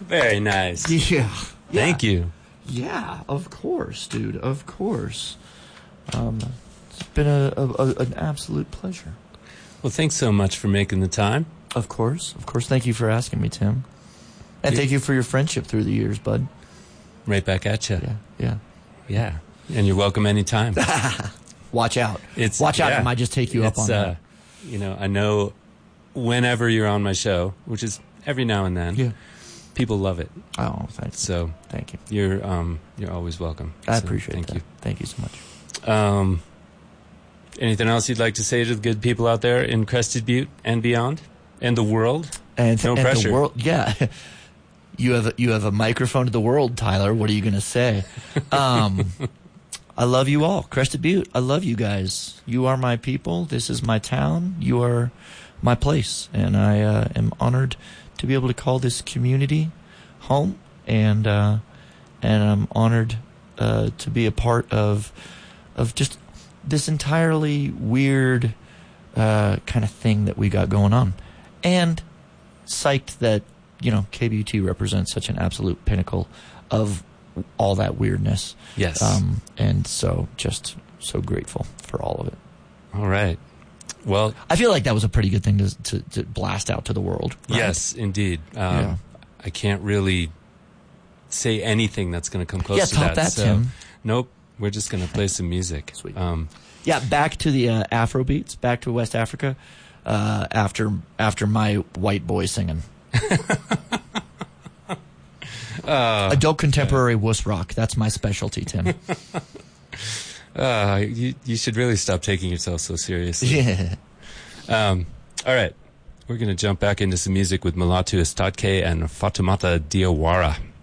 Very nice. Yeah. Thank you. Yeah, of course, dude. Of course. It's been an absolute pleasure. Well, thanks so much for making the time. Of course. Thank you for asking me, Tim. And thank you for your friendship through the years, bud. Right back at you. Yeah. And you're welcome anytime. Watch out. Watch out. I might just take you up on that. I know whenever you're on my show, which is every now and then, people love it. Oh, thanks. So thank you. You're always welcome. I appreciate that. Thank you so much. Anything else you'd like to say to the good people out there in Crested Butte and beyond, and the world? No pressure. The world, yeah. You have a microphone to the world, Tyler. What are you going to say? I love you all. Crested Butte, I love you guys. You are my people. This is my town. You are my place. And I am honored to be able to call this community home. And I'm honored to be a part of just this entirely weird kind of thing that we got going on. And psyched that, KBUT represents such an absolute pinnacle of all that weirdness. Yes. And so just so grateful for all of it. All right. Well, I feel like that was a pretty good thing to blast out to the world. Right? Yes, indeed. I can't really say anything that's going to come close to that. So, Tim. Nope. We're just going to play some music. Sweet. Back to the Afro beats, back to West Africa, after my white boy singing. Adult contemporary wuss rock. That's my specialty, Tim. You should really stop taking yourself so seriously. Yeah. All right. We're going to jump back into some music with Mulatu Estatke and Fatoumata Diawara.